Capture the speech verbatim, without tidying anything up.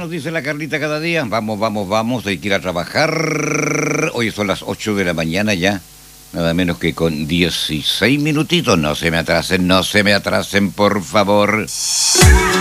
nos dice la Carlita cada día. Vamos, vamos, vamos, hay que ir a trabajar. Hoy son las ocho de la mañana ya. Nada menos que con dieciséis minutitos. No se me atrasen, no se me atrasen, por favor.